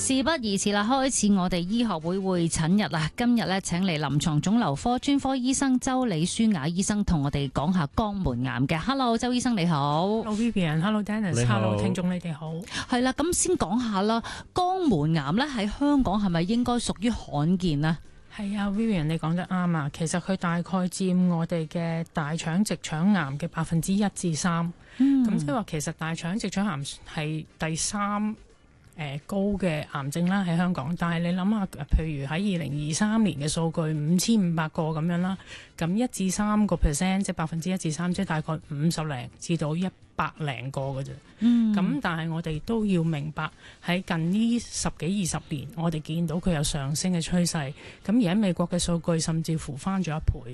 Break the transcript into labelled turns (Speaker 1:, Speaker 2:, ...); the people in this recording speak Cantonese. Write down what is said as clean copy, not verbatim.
Speaker 1: 事不宜遲啦，開始我哋醫學會會診日啦。今日咧請嚟臨床腫瘤科專科醫生周李舒雅醫生同我哋講下肛門癌嘅。Hello， 周醫生你好。
Speaker 2: Hello Vivian，Hello Dennis，Hello 聽眾你哋好。
Speaker 1: 係啦，咁先講下啦，肛門癌咧喺香港係咪應該屬於罕見呢？
Speaker 2: 係啊 Vivian， 你講得啱啊。其實佢大概佔我哋嘅大腸直腸癌嘅1%至3%。咁即係話其實大腸直腸癌係第3高嘅癌症啦喺香港，但係你諗下，譬如喺2023年嘅數據5500個咁樣啦，咁1至3%，即係1%至3%，即係大概50零至到100零個嘅啫。咁但係我哋都要明白喺近呢10幾20年，我哋見到佢有上升嘅趨勢。咁而喺美國嘅數據甚至乎翻咗1倍。